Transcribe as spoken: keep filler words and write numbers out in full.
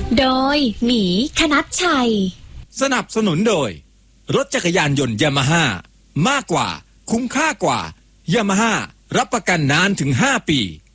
โดยหมีคณัชชัยสนับสนุนโดยรถจักรยานยนต์ยามาฮ่ามากกว่าคุ้มค่ากว่ายามาฮ่ารับประกันนานถึงห้าปี